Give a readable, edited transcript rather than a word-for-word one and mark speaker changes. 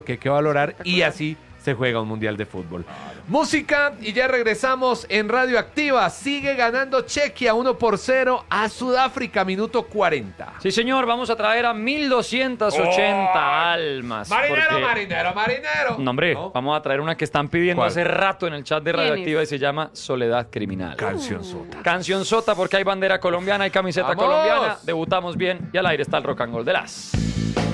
Speaker 1: que hay que valorar y así se juega un mundial de fútbol. Música y ya regresamos en Radioactiva. Sigue ganando Chequia 1-0 a Sudáfrica, minuto 40.
Speaker 2: Sí, señor, vamos a traer a 1280 almas.
Speaker 1: Marinero,
Speaker 2: porque...
Speaker 1: marinero.
Speaker 2: No, hombre, vamos a traer una que están pidiendo
Speaker 1: ¿Cuál?
Speaker 2: hace rato en el chat de Radioactiva y se llama Soledad Criminal.
Speaker 1: Canción sota.
Speaker 2: Canción sota porque hay bandera colombiana, hay camiseta
Speaker 1: ¡Vamos!
Speaker 2: colombiana, debutamos bien y al aire está el rock and roll de las...